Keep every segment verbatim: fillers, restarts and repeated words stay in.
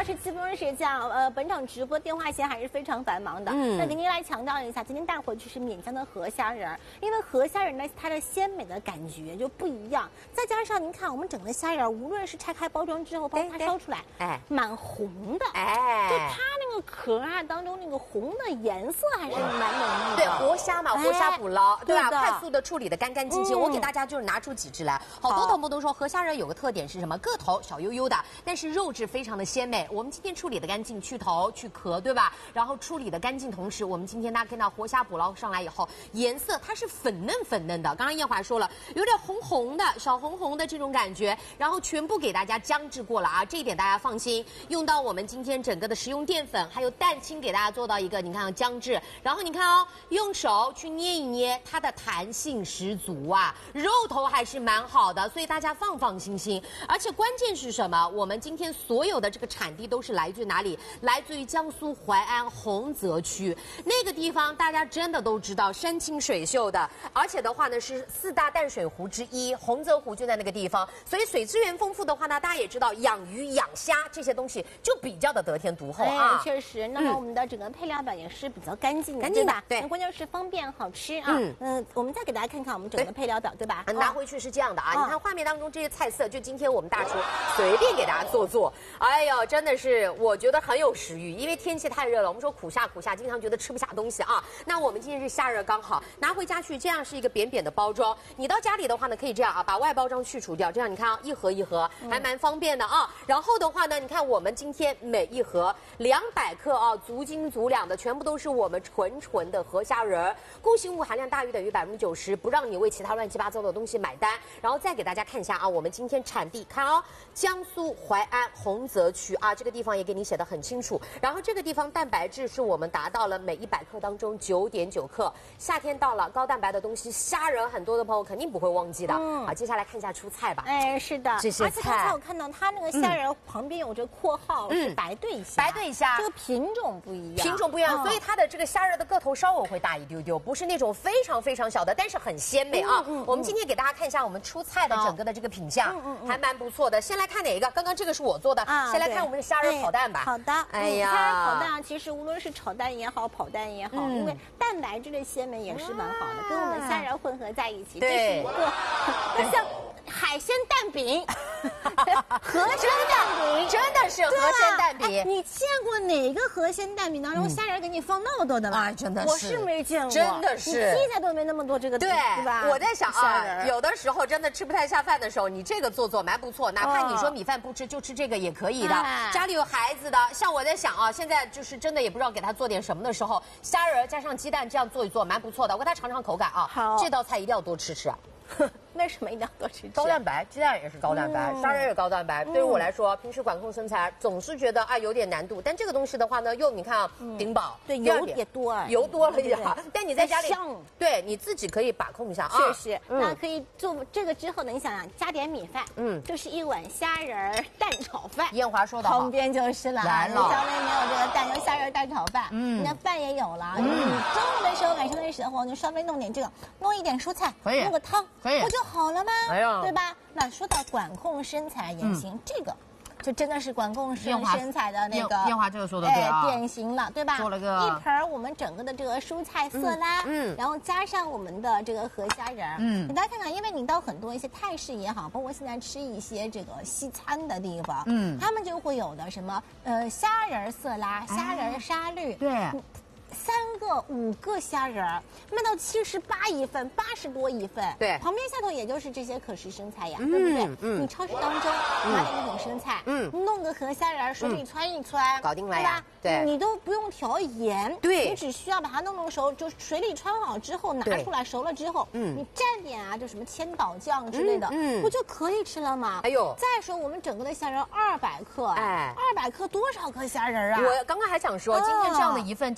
二十七分时间，呃，本场直播电话线还是非常繁忙的。嗯，那给您来强调一下，今天带回去是闽江的河虾仁儿，因为河虾仁呢，它的鲜美的感觉就不一样，再加上您看我们整个虾仁，无论是拆开包装之后，包括它烧出来，哎，蛮红的，哎，就它那个壳啊当中那个红的颜色还是蛮浓郁的。 对，活虾嘛，活虾捕捞，对吧？快速的处理的干干净净。我给大家就是拿出几只来，好多同胞都说河虾仁有个特点是什么？个头小悠悠的，但是肉质非常的鲜美。我们今天处理的干净，去头去壳，对吧？然后处理的干净，同时我们今天大家看到活虾捕捞上来以后，颜色它是粉嫩粉嫩的。刚刚艳华说了，有点红红的，小红红的这种感觉，然后全部给大家姜制过了啊，这一点大家放心。用到我们今天整个的食用淀粉，还有蛋清，给大家做到一个你看姜制。然后你看哦，用手去捏一捏，它的弹性十足啊，肉头还是蛮好的，所以大家放放心心。而且关键是什么？我们今天所有的这个产地都是来自于哪里？来自于江苏淮安洪泽区那个地方，大家真的都知道，山清水秀的，而且的话呢是四大淡水湖之一，洪泽湖就在那个地方，所以水资源丰富的话呢，大家也知道养鱼养虾这些东西就比较的得天独厚啊。 确实，那么我们的整个配料表也是比较干净的， 干净吧？ 对， 关键是方便好吃啊。嗯嗯，我们再给大家看看我们整个配料表，对吧？ 拿回去是这样的啊，你看画面当中这些菜色，就今天我们大厨随便给大家做做，哎呦，真的是我觉得很有食欲，因为天气太热了，我们说苦夏苦夏，经常觉得吃不下东西啊。那我们今天是夏热刚好，拿回家去，这样是一个扁扁的包装。你到家里的话呢，可以这样啊，把外包装去除掉，这样你看啊，一盒一盒还蛮方便的啊。然后的话呢，你看我们今天每一盒两百克啊，足斤足两的，全部都是我们纯纯的河虾仁，固形物含量大于等于百分之九十，不让你为其他乱七八糟的东西买单。然后再给大家看一下啊，我们今天产地看哦，江苏淮安洪泽区啊，这个地方也给你写得很清楚。然后这个地方蛋白质是我们达到了每一百克当中九点九克。夏天到了，高蛋白的东西，虾仁很多的朋友肯定不会忘记的。嗯，好，接下来看一下出菜吧。 哎，是的， 这些菜。 而且刚才我看到它那个虾仁旁边有这括号是白对虾， 白对虾， 这个品种不一样， 品种不一样，所以它的这个虾仁的个头稍微会大一丢丢，不是那种非常非常小的，但是很鲜美啊。我们今天给大家看一下我们出菜的整个的这个品相，还蛮不错的。先来看哪一个？刚刚这个是我做的，先来看我们的虾仁炒蛋吧。 好的， 哎呀， 虾仁炒蛋其实无论是炒蛋也好，跑蛋也好，因为蛋白质的鲜美也是蛮好的，跟我们虾仁混合在一起，这是一个像海鲜蛋饼。河鲜蛋饼真的是河鲜蛋饼， 哎，你见过哪个河鲜蛋饼当中虾仁给你放那么多的吗？ 啊，真的是， 我是没见过， 真的是， 你披萨都没那么多这个， 对， 对吧？ 我在想啊，有的时候真的吃不太下饭的时候，你这个做做蛮不错，哪怕你说米饭不吃就吃这个也可以的。家里有孩子的，像我在想啊，现在就是真的也不知道给他做点什么的时候，虾仁加上鸡蛋这样做一做蛮不错的，我给他尝尝口感啊。 好， 这道菜一定要多吃吃啊。 为什么一定要多吃？ 高蛋白，鸡蛋也是高蛋白，虾仁也高蛋白。对于我来说，平时管控身材总是觉得啊有点难度，但这个东西的话呢，又你看啊，顶饱， 对，油也多， 油多了一点。但你在家里，对你自己可以把控一下啊。 确实，那可以做这个之后呢，你想想加点米饭，嗯，就是一碗虾仁蛋炒饭。 艳华说的好， 旁边就是了， 来了， 稍微没有这个蛋，就虾仁蛋炒饭，嗯，那饭也有了。嗯，中午的时候、晚上的时候，就稍微弄点这个，弄一点蔬菜， 可以， 弄个汤， 可以， 不就好了吗？ 哎呀， 对吧？那说到管控身材也行，这个。就真的是管控身身材的那个， 艳华这个说的对啊， 典型了，对吧？ 做了个一盆我们整个的这个蔬菜色拉，嗯，然后加上我们的这个河虾仁，嗯，给大家看看，因为你到很多一些泰式也好，包括现在吃一些这个西餐的地方，嗯，他们就会有的什么呃虾仁色拉、虾仁沙律， 对。 三个、五个虾仁儿卖到七十八一份，八十多一份。 对， 旁边下头也就是这些可食生菜呀，嗯、对不对？嗯，你超市当中拿一种生菜，嗯，弄个河虾仁儿，水里汆一汆， 搞定了呀， 对吧？对，你都不用调盐， 对， 你只需要把它弄弄熟，就水里汆好之后拿出来，熟了之后，嗯，你蘸点啊，就什么千岛酱之类的，嗯，不就可以吃了吗？ 哎呦， 再说我们整个的虾仁二百克，哎，二百克多少颗虾仁啊？ 我刚刚还想说，今天这样的一份基本上。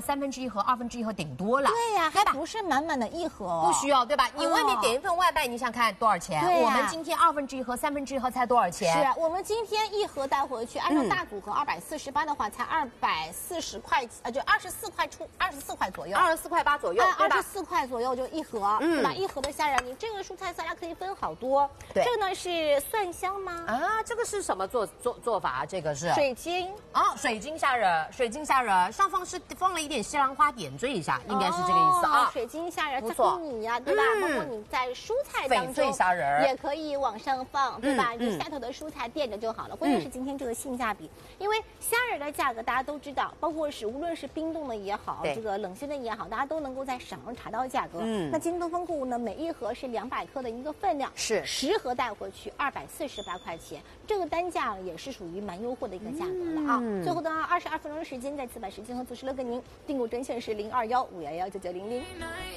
三分之一盒、二分之一盒顶多了。 对呀，还不是满满的一盒哦， 不需要对吧？你外面点一份外卖，你想看多少钱？ 对呀， 我们今天二分之一盒、三分之一盒才多少钱？ 是我们今天一盒带回去，按照大组合二百四十八的话，才二百四十块，呃，就二十四块出，二十四块左右， 二十四块八左右， 二十四块左右就一盒，对吧？一盒的虾仁，你这个蔬菜沙拉可以分好多。 对， 这个呢是蒜香吗？ 啊，这个是什么做做做法？这个是水晶啊，水晶虾仁，水晶虾仁上方是放了一点西兰花点缀一下，应该是这个意思啊。 水晶虾仁， 不错， 你呀，对吧？包括你在蔬菜当中， 翡翠虾仁也可以往上放，对吧？就下头的蔬菜垫着就好了。关键是今天这个性价比，因为虾仁的价格大家都知道，包括是无论是冰冻的也好，这个冷鲜的也好，大家都能够在市场上查到价格。嗯，那今天东方购物呢，每一盒是两百克的一个分量， 是十盒带回去二百四十八块钱，这个单价也是属于蛮优惠的一个价格了啊。嗯、最后的二十二分钟的时间，再次把时间和组织留给您，订购专线是零二幺五幺幺九九零零。